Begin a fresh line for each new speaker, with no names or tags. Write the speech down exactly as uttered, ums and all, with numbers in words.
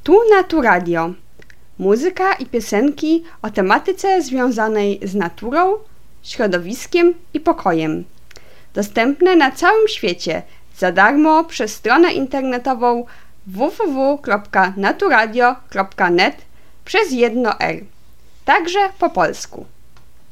Tu Naturadio. Muzyka i piosenki o tematyce związanej z naturą, środowiskiem i pokojem. Dostępne na całym świecie za darmo przez stronę internetową w w w kropka naturadio kropka net przez jedno R. Także po polsku.